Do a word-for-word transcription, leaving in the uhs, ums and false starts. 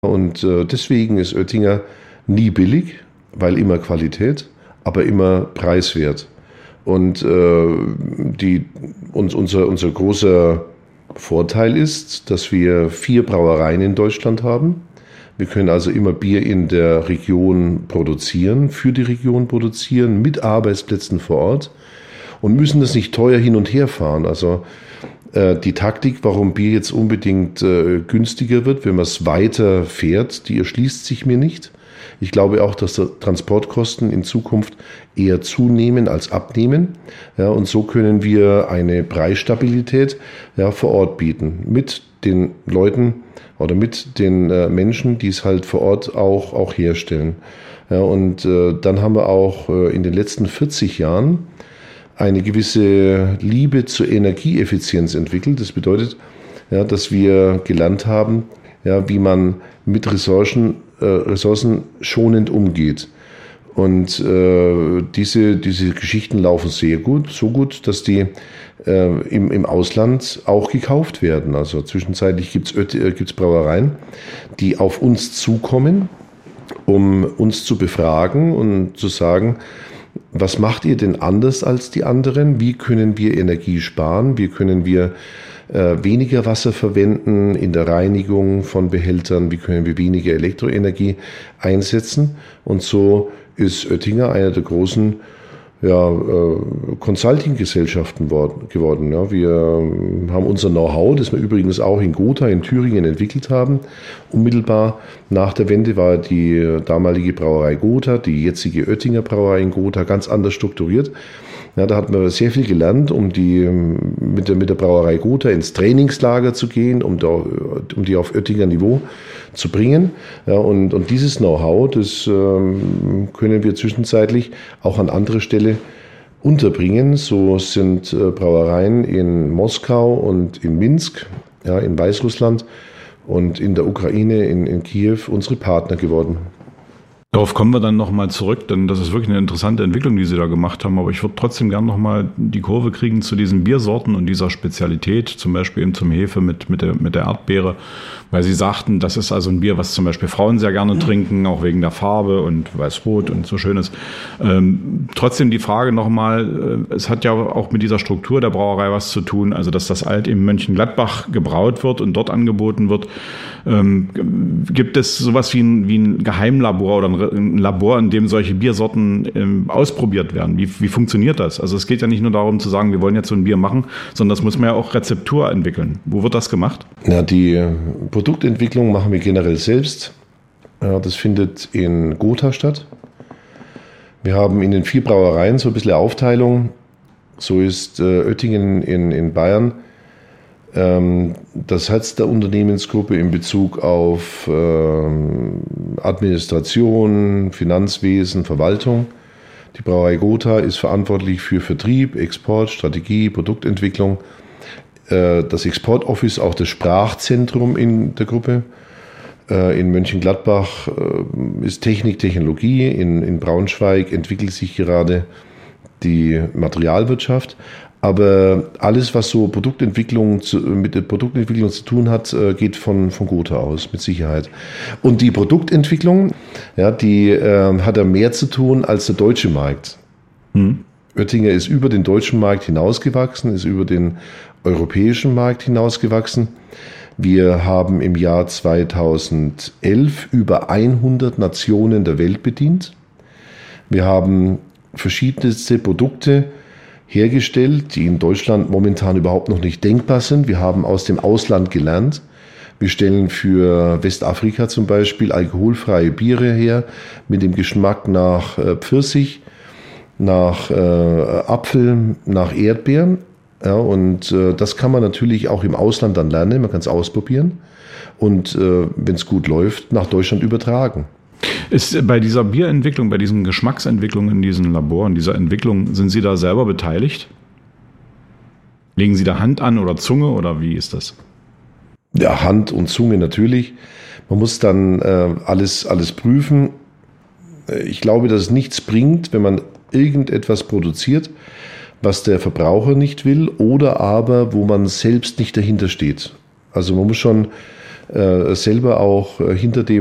Und äh, deswegen ist Oettinger nie billig, weil immer Qualität, aber immer preiswert. Und äh, die, uns, unser, unser großer Vorteil ist, dass wir vier Brauereien in Deutschland haben. Wir können also immer Bier in der Region produzieren, für die Region produzieren, mit Arbeitsplätzen vor Ort und müssen das nicht teuer hin und her fahren. Also äh, die Taktik, warum Bier jetzt unbedingt äh, günstiger wird, wenn man es weiter fährt, die erschließt sich mir nicht. Ich glaube auch, dass die Transportkosten in Zukunft eher zunehmen als abnehmen. Ja, und so können wir eine Preisstabilität ja, vor Ort bieten. Mit den Leuten oder mit den äh, Menschen, die es halt vor Ort auch, auch herstellen. Ja, und äh, dann haben wir auch äh, in den letzten vierzig Jahren eine gewisse Liebe zur Energieeffizienz entwickelt. Das bedeutet, ja, dass wir gelernt haben, ja, wie man mit Ressourcen, äh, Ressourcen schonend umgeht. Und äh, diese, diese Geschichten laufen sehr gut, so gut, dass die äh, im, im Ausland auch gekauft werden. Also zwischenzeitlich gibt es äh, gibt's Brauereien, die auf uns zukommen, um uns zu befragen und zu sagen, was macht ihr denn anders als die anderen? Wie können wir Energie sparen? Wie können wir äh, weniger Wasser verwenden in der Reinigung von Behältern? Wie können wir weniger Elektroenergie einsetzen? Und so ist Oettinger einer der großen ja, äh, Consulting-Gesellschaften geworden. Ja, wir haben unser Know-how, das wir übrigens auch in Gotha in Thüringen entwickelt haben. Unmittelbar nach der Wende war die damalige Brauerei Gotha, die jetzige Oettinger Brauerei in Gotha, ganz anders strukturiert. Ja, da hat man sehr viel gelernt, um die mit der, mit der Brauerei Gotha ins Trainingslager zu gehen, um, da, um die auf Oettinger Niveau zu bringen. Ja, und, und dieses Know-how, das ähm, können wir zwischenzeitlich auch an andere Stelle unterbringen. So sind äh, Brauereien in Moskau und in Minsk, ja, in Weißrussland und in der Ukraine, in, in Kiew unsere Partner geworden. Darauf kommen wir dann nochmal zurück, denn das ist wirklich eine interessante Entwicklung, die Sie da gemacht haben. Aber ich würde trotzdem gerne nochmal die Kurve kriegen zu diesen Biersorten und dieser Spezialität, zum Beispiel eben zum Hefe mit, mit, der, mit der Erdbeere. Weil Sie sagten, das ist also ein Bier, was zum Beispiel Frauen sehr gerne trinken, auch wegen der Farbe und weiß-rot und so schönes. Ähm, trotzdem die Frage nochmal, äh, es hat ja auch mit dieser Struktur der Brauerei was zu tun, also dass das Alt in Mönchengladbach gebraut wird und dort angeboten wird. Ähm, gibt es sowas wie ein, wie ein Geheimlabor oder ein ein Labor, in dem solche Biersorten ähm, ausprobiert werden? Wie, wie funktioniert das? Also es geht ja nicht nur darum zu sagen, wir wollen jetzt so ein Bier machen, sondern das muss man ja auch Rezeptur entwickeln. Wo wird das gemacht? Ja, die Produktentwicklung machen wir generell selbst. Ja, das findet in Gotha statt. Wir haben in den vier Brauereien so ein bisschen Aufteilung. So ist äh, Oettingen in, in Bayern das Herz der Unternehmensgruppe in Bezug auf äh, Administration, Finanzwesen, Verwaltung. Die Brauerei Gotha ist verantwortlich für Vertrieb, Export, Strategie, Produktentwicklung. Äh, das Exportoffice auch das Sprachzentrum in der Gruppe. Äh, in Mönchengladbach äh, ist Technik, Technologie. In, in Braunschweig entwickelt sich gerade die Materialwirtschaft. Aber alles, was so Produktentwicklung zu, mit der Produktentwicklung zu tun hat, geht von, von Gotha aus, mit Sicherheit. Und die Produktentwicklung, ja, die äh, hat ja mehr zu tun als der deutsche Markt. Hm. Oettinger ist über den deutschen Markt hinausgewachsen, ist über den europäischen Markt hinausgewachsen. Wir haben im Jahr zweitausendelf über hundert Nationen der Welt bedient. Wir haben verschiedenste Produkte hergestellt, die in Deutschland momentan überhaupt noch nicht denkbar sind. Wir haben aus dem Ausland gelernt. Wir stellen für Westafrika zum Beispiel alkoholfreie Biere her mit dem Geschmack nach äh, Pfirsich, nach äh, Apfel, nach Erdbeeren. Ja, und äh, das kann man natürlich auch im Ausland dann lernen. Man kann es ausprobieren und äh, wenn es gut läuft, nach Deutschland übertragen. Ist bei dieser Bierentwicklung, bei diesen Geschmacksentwicklungen in diesen Laboren, dieser Entwicklung, sind Sie da selber beteiligt? Legen Sie da Hand an oder Zunge oder wie ist das? Ja, Hand und Zunge natürlich. Man muss dann äh, alles, alles prüfen. Ich glaube, dass es nichts bringt, wenn man irgendetwas produziert, was der Verbraucher nicht will oder aber wo man selbst nicht dahinter steht. Also man muss schon äh, selber auch äh, hinter dem